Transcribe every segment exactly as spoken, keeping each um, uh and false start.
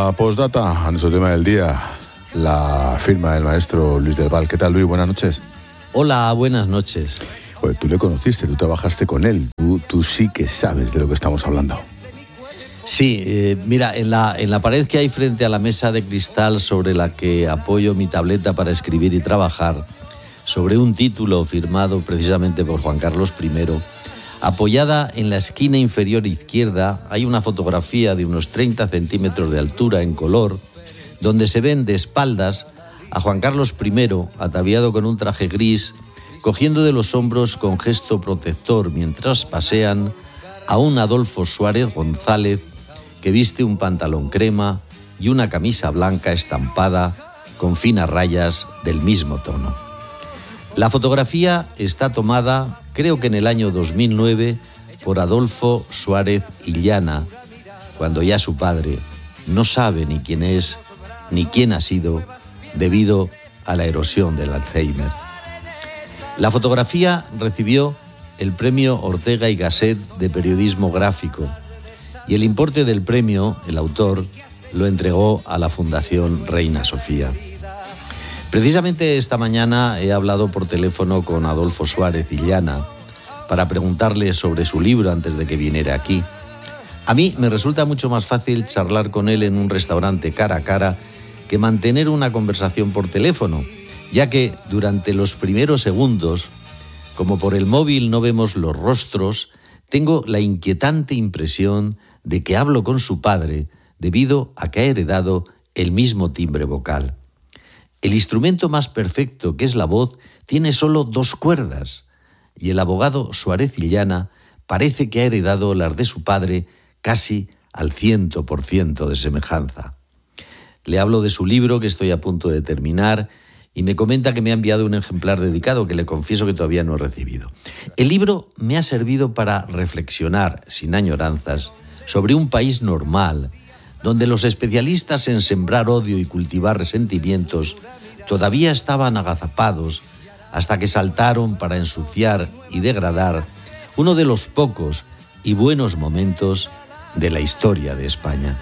La postdata a nuestro tema del día, la firma del maestro Luis del Val. ¿Qué tal, Luis? Buenas noches. Hola, buenas noches. Joder, tú le conociste, tú trabajaste con él, tú, tú sí que sabes de lo que estamos hablando. Sí, eh, mira, en la, en la pared que hay frente a la mesa de cristal sobre la que apoyo mi tableta para escribir y trabajar, sobre un título firmado precisamente por Juan Carlos primero, apoyada en la esquina inferior izquierda, hay una fotografía de unos treinta centímetros de altura en color, donde se ven de espaldas a Juan Carlos primero, ataviado con un traje gris, cogiendo de los hombros con gesto protector mientras pasean a un Adolfo Suárez González que viste un pantalón crema y una camisa blanca estampada con finas rayas del mismo tono. La fotografía está tomada, creo que en el año dos mil nueve, por Adolfo Suárez Illana, cuando ya su padre no sabe ni quién es ni quién ha sido debido a la erosión del Alzheimer. La fotografía recibió el premio Ortega y Gasset de periodismo gráfico y el importe del premio, el autor, lo entregó a la Fundación Reina Sofía. Precisamente esta mañana he hablado por teléfono con Adolfo Suárez Illana para preguntarle sobre su libro antes de que viniera aquí. A mí me resulta mucho más fácil charlar con él en un restaurante cara a cara que mantener una conversación por teléfono, ya que durante los primeros segundos, como por el móvil no vemos los rostros, tengo la inquietante impresión de que hablo con su padre debido a que ha heredado el mismo timbre vocal. El instrumento más perfecto, que es la voz, tiene solo dos cuerdas, y el abogado Suárez Illana parece que ha heredado las de su padre casi al ciento por ciento de semejanza. Le hablo de su libro, que estoy a punto de terminar, y me comenta que me ha enviado un ejemplar dedicado, que le confieso que todavía no he recibido. El libro me ha servido para reflexionar, sin añoranzas, sobre un país normal, donde los especialistas en sembrar odio y cultivar resentimientos todavía estaban agazapados hasta que saltaron para ensuciar y degradar uno de los pocos y buenos momentos de la historia de España.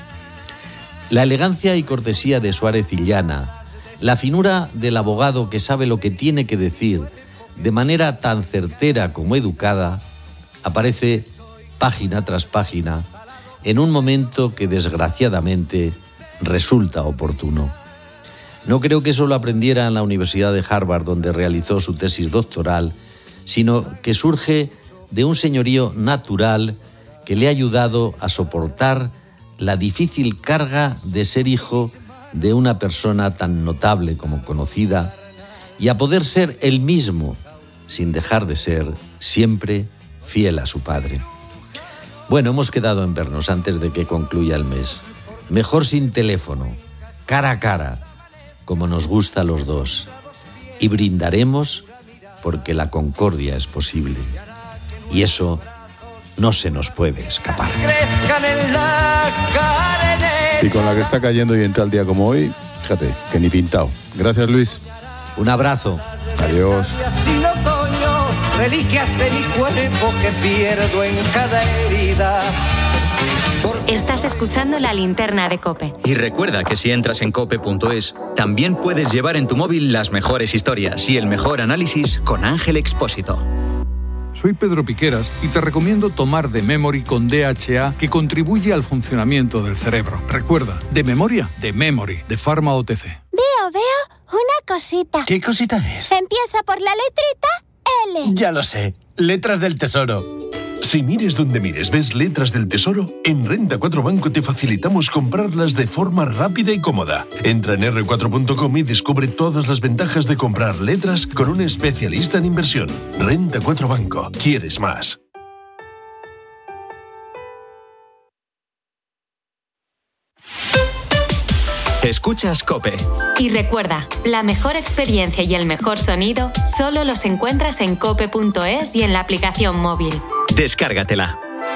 La elegancia y cortesía de Suárez Illana, la finura del abogado que sabe lo que tiene que decir de manera tan certera como educada, aparece página tras página en un momento que desgraciadamente resulta oportuno. No creo que eso lo aprendiera en la Universidad de Harvard, donde realizó su tesis doctoral, sino que surge de un señorío natural que le ha ayudado a soportar la difícil carga de ser hijo de una persona tan notable como conocida y a poder ser él mismo, sin dejar de ser siempre fiel a su padre. Bueno, hemos quedado en vernos antes de que concluya el mes. Mejor sin teléfono, cara a cara, como nos gusta a los dos. Y brindaremos porque la concordia es posible. Y eso no se nos puede escapar. Y con la que está cayendo y en tal día como hoy, fíjate, que ni pintado. Gracias, Luis. Un abrazo. Adiós. Reliquias de mi cuerpo que pierdo en cada herida. Estás escuchando La Linterna de COPE. Y recuerda que si entras en cope punto es, también puedes llevar en tu móvil las mejores historias y el mejor análisis con Ángel Expósito. Soy Pedro Piqueras y te recomiendo tomar The Memory con D H A, que contribuye al funcionamiento del cerebro. Recuerda, de memoria, The Memory, de Pharma O T C. Veo, veo una cosita. ¿Qué cosita es? Empieza por la letrita L. Ya lo sé, letras del tesoro. Si mires donde mires ves letras del tesoro, en Renta cuatro Banco te facilitamos comprarlas de forma rápida y cómoda. Entra en erre cuatro punto com y descubre todas las ventajas de comprar letras con un especialista en inversión. Renta cuatro Banco. ¿Quieres más? Escuchas COPE. Y recuerda, la mejor experiencia y el mejor sonido solo los encuentras en cope punto es y en la aplicación móvil. Descárgatela.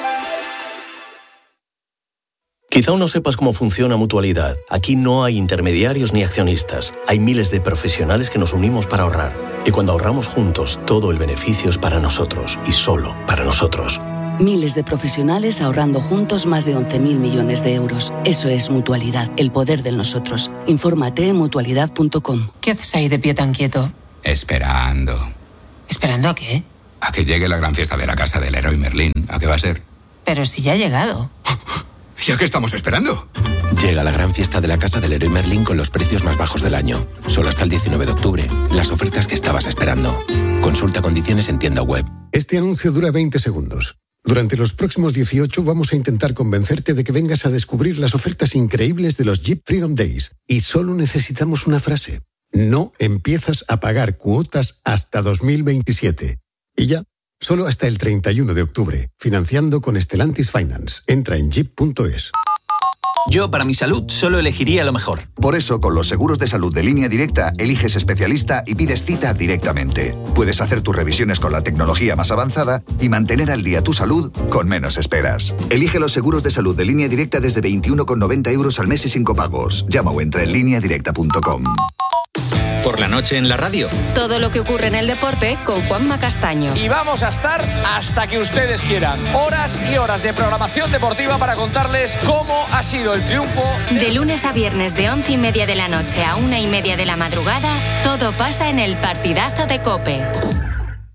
Quizá aún no sepas cómo funciona Mutualidad. Aquí no hay intermediarios ni accionistas. Hay miles de profesionales que nos unimos para ahorrar. Y cuando ahorramos juntos, todo el beneficio es para nosotros y solo para nosotros. Miles de profesionales ahorrando juntos más de once mil millones de euros. Eso es Mutualidad, el poder del nosotros. Infórmate en mutualidad punto com. ¿Qué haces ahí de pie tan quieto? Esperando. ¿Esperando a qué? A que llegue la gran fiesta de la casa del Leroy Merlin. ¿A qué va a ser? Pero si ya ha llegado. ¿Y a qué estamos esperando? Llega la gran fiesta de la casa del Leroy Merlin con los precios más bajos del año. Solo hasta el diecinueve de octubre. Las ofertas que estabas esperando. Consulta condiciones en tienda web. Este anuncio dura veinte segundos. Durante los próximos dieciocho vamos a intentar convencerte de que vengas a descubrir las ofertas increíbles de los Jeep Freedom Days. Y solo necesitamos una frase. No empiezas a pagar cuotas hasta dos mil veintisiete. Y ya, solo hasta el treinta y uno de octubre. Financiando con Stellantis Finance. Entra en jeep punto es. Yo, para mi salud, solo elegiría lo mejor. Por eso, con los seguros de salud de Línea Directa, eliges especialista y pides cita directamente. Puedes hacer tus revisiones con la tecnología más avanzada y mantener al día tu salud con menos esperas. Elige los seguros de salud de Línea Directa desde veintiuno con noventa euros al mes y sin copagos. Llama o entra en línea directa punto com. Por la noche en la radio. Todo lo que ocurre en el deporte con Juanma Castaño. Y vamos a estar hasta que ustedes quieran. Horas y horas de programación deportiva para contarles cómo ha sido el triunfo. De lunes a viernes de once y media de la noche a una y media de la madrugada, todo pasa en el partidazo de COPE.